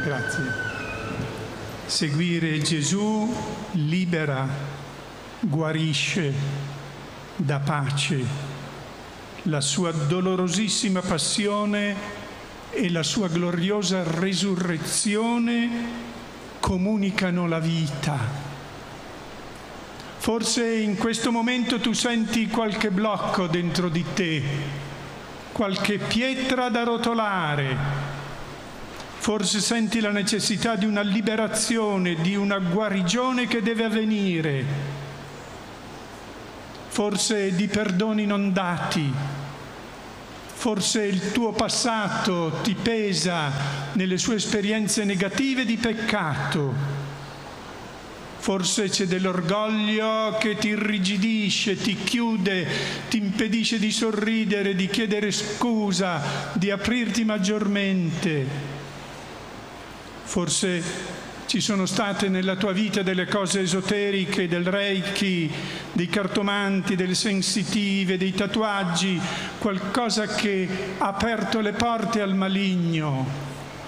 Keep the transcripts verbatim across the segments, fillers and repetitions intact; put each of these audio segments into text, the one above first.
Grazie. Seguire Gesù libera, guarisce, dà pace. La sua dolorosissima passione e la sua gloriosa resurrezione comunicano la vita. Forse in questo momento tu senti qualche blocco dentro di te, qualche pietra da rotolare. Forse senti la necessità di una liberazione, di una guarigione che deve avvenire. Forse di perdoni non dati. Forse il tuo passato ti pesa nelle sue esperienze negative di peccato. Forse c'è dell'orgoglio che ti irrigidisce, ti chiude, ti impedisce di sorridere, di chiedere scusa, di aprirti maggiormente. Forse ci sono state nella tua vita delle cose esoteriche, del Reiki, dei cartomanti, delle sensitive, dei tatuaggi, qualcosa che ha aperto le porte al maligno.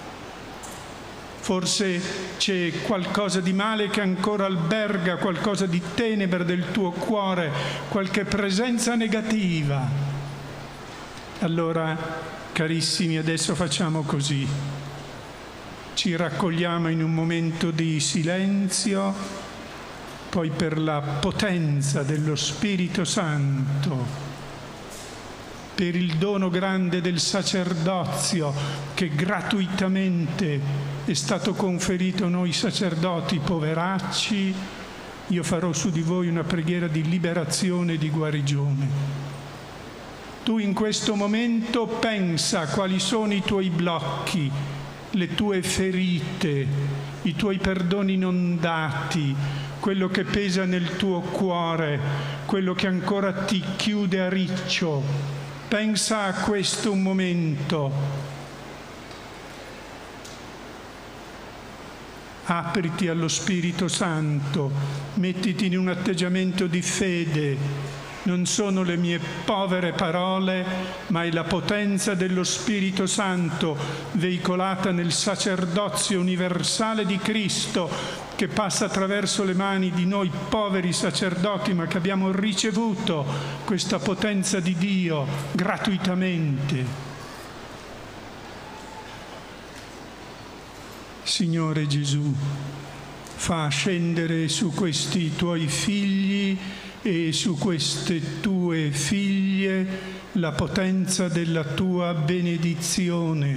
Forse c'è qualcosa di male che ancora alberga, qualcosa di tenebre del tuo cuore, qualche presenza negativa. Allora, carissimi, adesso facciamo così. Ci raccogliamo in un momento di silenzio, poi per la potenza dello Spirito Santo, per il dono grande del sacerdozio che gratuitamente è stato conferito a noi sacerdoti poveracci, io farò su di voi una preghiera di liberazione e di guarigione. Tu in questo momento pensa quali sono i tuoi blocchi, le tue ferite, i tuoi perdoni non dati, quello che pesa nel tuo cuore, quello che ancora ti chiude a riccio. Pensa a questo un momento. Apriti allo Spirito Santo, mettiti in un atteggiamento di fede. Non sono le mie povere parole, ma è la potenza dello Spirito Santo veicolata nel sacerdozio universale di Cristo, che passa attraverso le mani di noi poveri sacerdoti, ma che abbiamo ricevuto questa potenza di Dio gratuitamente. Signore Gesù, fa scendere su questi tuoi figli e su queste tue figlie la potenza della tua benedizione.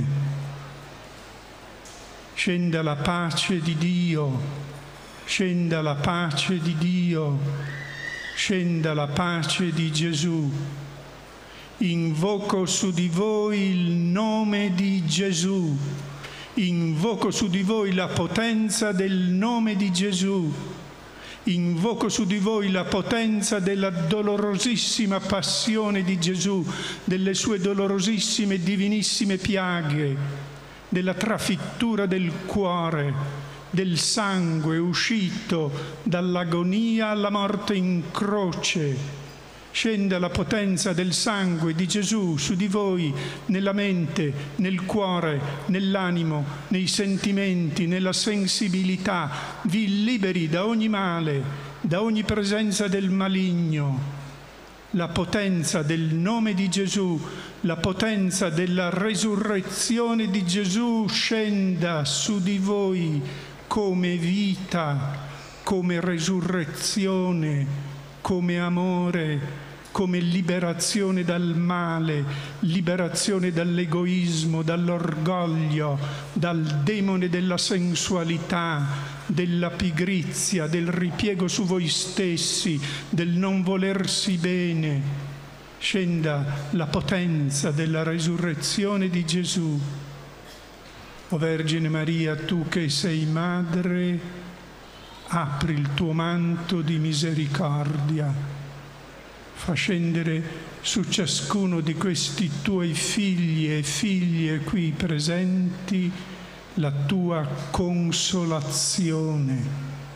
Scenda la pace di Dio, scenda la pace di Dio, scenda la pace di Gesù. Invoco su di voi il nome di Gesù, invoco su di voi la potenza del nome di Gesù, invoco su di voi la potenza della dolorosissima passione di Gesù, delle sue dolorosissime e divinissime piaghe, della trafittura del cuore, del sangue uscito dall'agonia alla morte in croce. Scenda la potenza del sangue di Gesù su di voi, nella mente, nel cuore, nell'animo, nei sentimenti, nella sensibilità. Vi liberi da ogni male, da ogni presenza del maligno. La potenza del nome di Gesù, la potenza della resurrezione di Gesù scenda su di voi come vita, come resurrezione, come amore, come liberazione dal male, liberazione dall'egoismo, dall'orgoglio, dal demone della sensualità, della pigrizia, del ripiego su voi stessi, del non volersi bene. Scenda la potenza della resurrezione di Gesù. O Vergine Maria, tu che sei madre, apri il tuo manto di misericordia. Fa scendere su ciascuno di questi tuoi figli e figlie qui presenti la tua consolazione,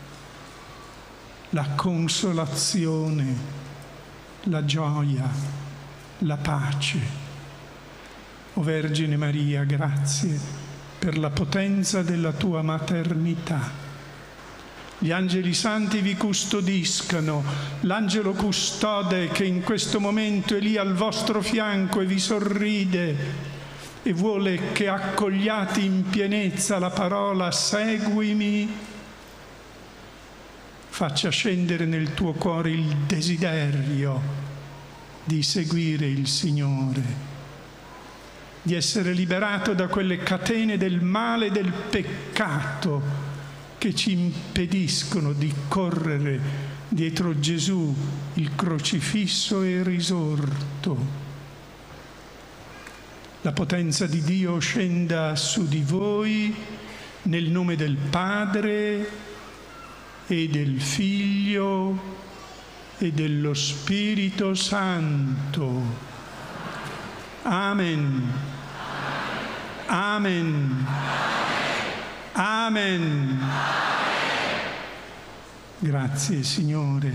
la consolazione, la gioia, la pace. O Vergine Maria, grazie, per la potenza della tua maternità. Gli angeli santi vi custodiscano, l'angelo custode che in questo momento è lì al vostro fianco e vi sorride e vuole che accogliate in pienezza la parola seguimi, faccia scendere nel tuo cuore il desiderio di seguire il Signore, di essere liberato da quelle catene del male e del peccato che ci impediscono di correre dietro Gesù, il crocifisso e risorto. La potenza di Dio scenda su di voi nel nome del Padre e del Figlio e dello Spirito Santo. Amen. Amen. Amen. Grazie, Signore.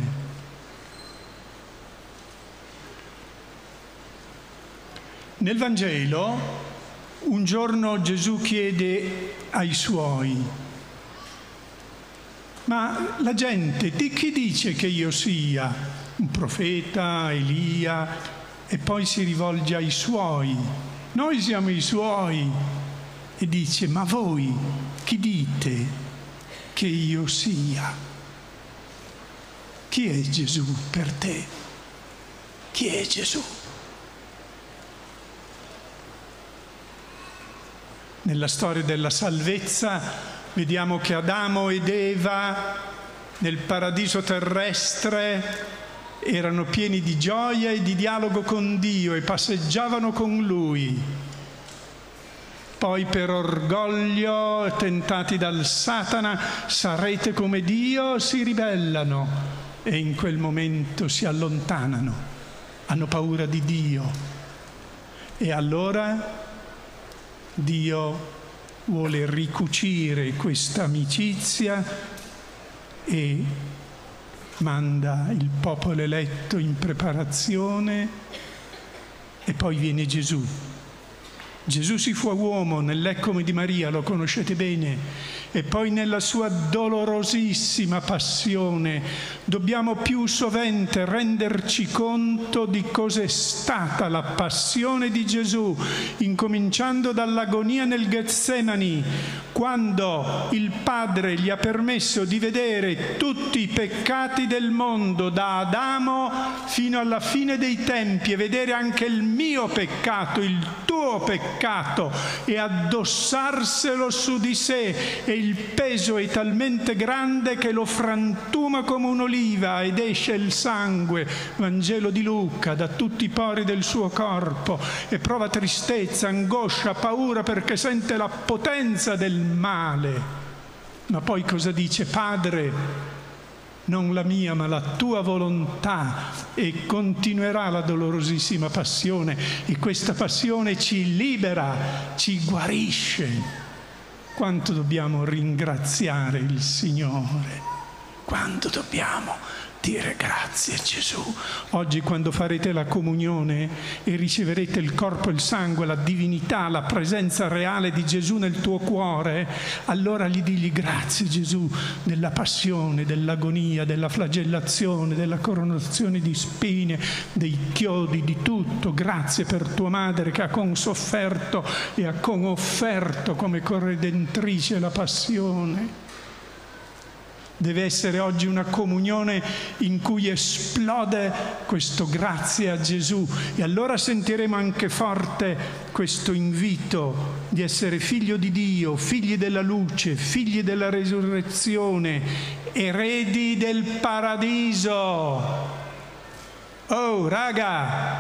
Nel Vangelo, un giorno Gesù chiede ai Suoi: ma la gente di chi dice che io sia? Un profeta, Elia? E poi si rivolge ai Suoi: noi siamo i Suoi. E dice: ma voi chi dite che io sia? Chi è Gesù per te? Chi è Gesù? Nella storia della salvezza vediamo che Adamo ed Eva nel paradiso terrestre erano pieni di gioia e di dialogo con Dio e passeggiavano con Lui. Poi per orgoglio, tentati dal Satana, sarete come Dio, si ribellano e in quel momento si allontanano, hanno paura di Dio. E allora Dio vuole ricucire questa amicizia e manda il popolo eletto in preparazione e poi viene Gesù. Gesù si fa uomo nell'eccomi di Maria, lo conoscete bene, e poi nella sua dolorosissima passione dobbiamo più sovente renderci conto di cos'è stata la passione di Gesù, incominciando dall'agonia nel Getsemani, quando il Padre gli ha permesso di vedere tutti i peccati del mondo, da Adamo fino alla fine dei tempi, e vedere anche il mio peccato, il tuo peccato, e addossarselo su di sé, e il peso è talmente grande che lo frantuma come un'oliva ed esce il sangue, Vangelo di Luca, da tutti i pori del suo corpo, e prova tristezza, angoscia, paura perché sente la potenza del male. Ma poi cosa dice? Padre, non la mia ma la tua volontà, e continuerà la dolorosissima passione, e questa passione ci libera, ci guarisce. Quanto dobbiamo ringraziare il Signore, quanto dobbiamo dire grazie a Gesù. Oggi quando farete la comunione e riceverete il corpo e il sangue, la divinità, la presenza reale di Gesù nel tuo cuore, allora gli digli grazie Gesù della passione, dell'agonia, della flagellazione, della coronazione di spine, dei chiodi, di tutto. Grazie per tua madre che ha consofferto e ha conofferto come corredentrice la passione. Deve essere oggi una comunione in cui esplode questo grazie a Gesù, e allora sentiremo anche forte questo invito di essere figlio di Dio, figli della luce, figli della resurrezione, eredi del paradiso. Oh raga,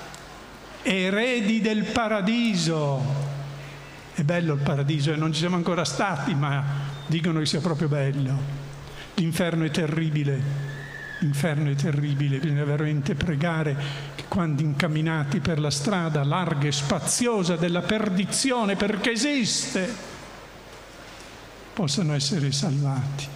eredi del paradiso. È bello il paradiso, e non ci siamo ancora stati, ma dicono che sia proprio bello. L'inferno è terribile, l'inferno è terribile, bisogna veramente pregare che quando incamminati per la strada larga e spaziosa della perdizione, perché esiste, possano essere salvati.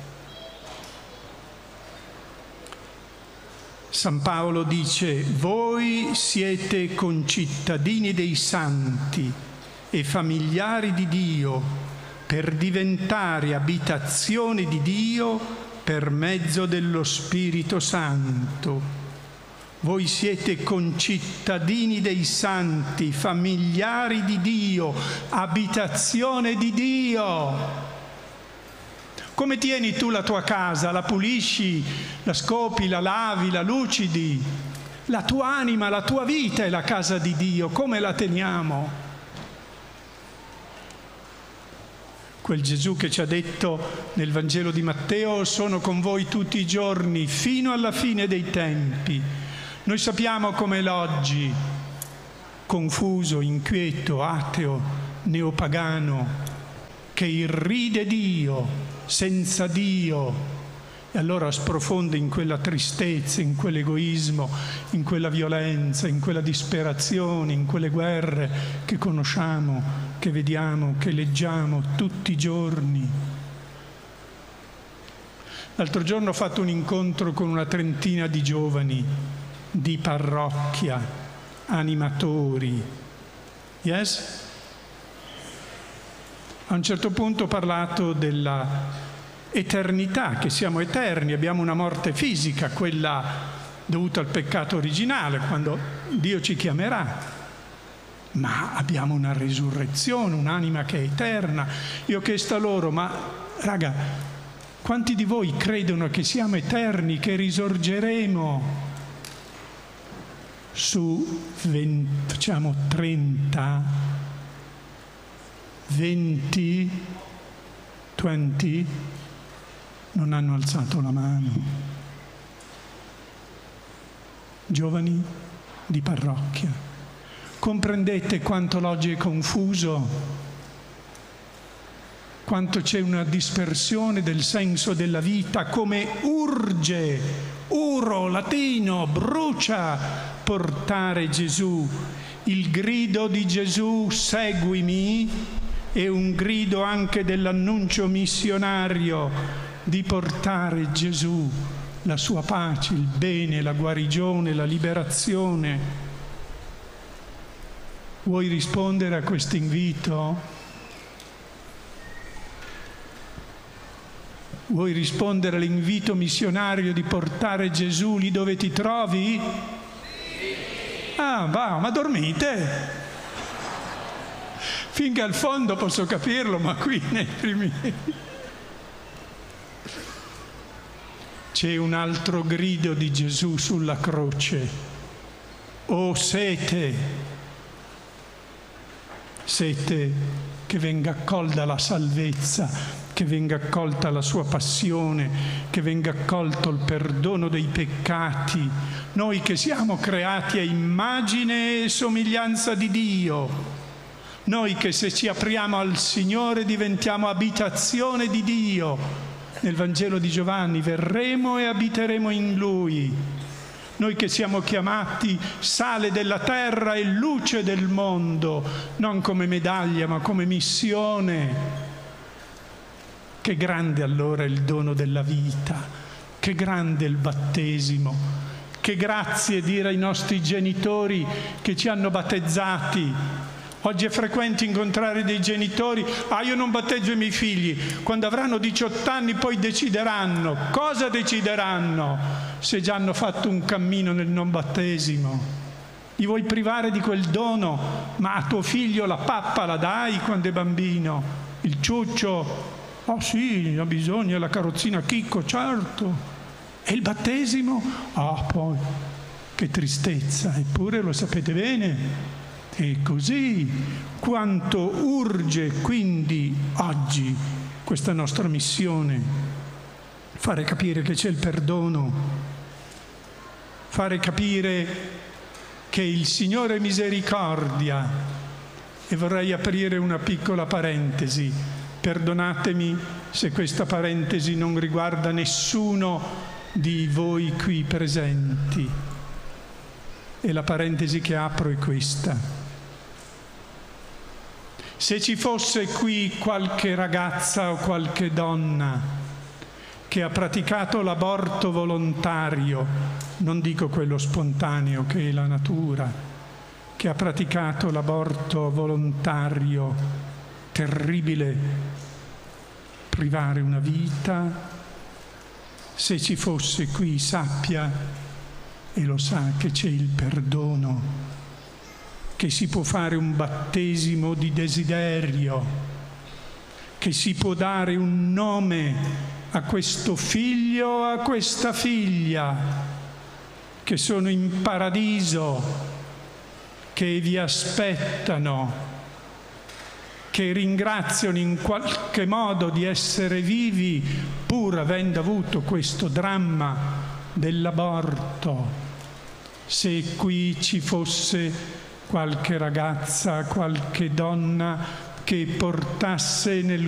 San Paolo dice: voi siete concittadini dei santi e familiari di Dio, per diventare abitazione di Dio per mezzo dello Spirito Santo. Voi siete concittadini dei santi, familiari di Dio, abitazione di Dio. Come tieni tu la tua casa? La pulisci, la scopi, la lavi, la lucidi? La tua anima, la tua vita è la casa di Dio. Come la teniamo? Quel Gesù che ci ha detto nel Vangelo di Matteo: sono con voi tutti i giorni fino alla fine dei tempi. Noi sappiamo com'è l'oggi, confuso, inquieto, ateo, neopagano, che irride Dio, senza Dio, e allora sprofonda in quella tristezza, in quell'egoismo, in quella violenza, in quella disperazione, in quelle guerre che conosciamo, che vediamo, che leggiamo tutti i giorni. L'altro giorno ho fatto un incontro con una trentina di giovani di parrocchia, animatori. Yes? A un certo punto ho parlato della eternità, che siamo eterni, abbiamo una morte fisica, quella dovuta al peccato originale, quando Dio ci chiamerà, ma abbiamo una risurrezione, un'anima che è eterna. Io ho chiesto a loro: ma raga, quanti di voi credono che siamo eterni, che risorgeremo? Su venti, facciamo trenta, venti, venti non hanno alzato la mano. Giovani di parrocchia, comprendete quanto l'oggi è confuso, quanto c'è una dispersione del senso della vita, come urge, uro, latino, brucia portare Gesù. Il grido di Gesù, seguimi, è un grido anche dell'annuncio missionario di portare Gesù, la sua pace, il bene, la guarigione, la liberazione. Vuoi rispondere a questo invito? Vuoi rispondere all'invito missionario di portare Gesù lì dove ti trovi? Ah, va, ma dormite? Finché al fondo posso capirlo, ma qui nei primi... C'è un altro grido di Gesù sulla croce. Oh sete, sete che venga accolta la salvezza, che venga accolta la sua passione, che venga accolto il perdono dei peccati. Noi che siamo creati a immagine e somiglianza di Dio, noi che se ci apriamo al Signore diventiamo abitazione di Dio. Nel Vangelo di Giovanni: verremo e abiteremo in Lui. Noi che siamo chiamati sale della terra e luce del mondo, non come medaglia ma come missione. Che grande allora è il dono della vita, che grande il battesimo, che grazie dire ai nostri genitori che ci hanno battezzati. Oggi è frequente incontrare dei genitori: ah, io non batteggio i miei figli, quando avranno diciotto anni poi decideranno. Cosa decideranno se già hanno fatto un cammino nel non battesimo? Li vuoi privare di quel dono? Ma a tuo figlio la pappa la dai quando è bambino? Il ciuccio? Oh sì, ha bisogno della carrozzina Chicco, certo. E il battesimo? Ah, poi, che tristezza, eppure lo sapete bene. E così, quanto urge quindi oggi questa nostra missione, fare capire che c'è il perdono, fare capire che il Signore è misericordia. E vorrei aprire una piccola parentesi, perdonatemi se questa parentesi non riguarda nessuno di voi qui presenti, e la parentesi che apro è questa. Se ci fosse qui qualche ragazza o qualche donna che ha praticato l'aborto volontario, non dico quello spontaneo che è la natura, che ha praticato l'aborto volontario terribile privare una vita. Se ci fosse qui, sappia, e lo sa, che c'è il perdono, che si può fare un battesimo di desiderio, che si può dare un nome a questo figlio o a questa figlia che sono in paradiso, che vi aspettano, che ringraziano in qualche modo di essere vivi pur avendo avuto questo dramma dell'aborto. Se qui ci fosse qualche ragazza, qualche donna che portasse nel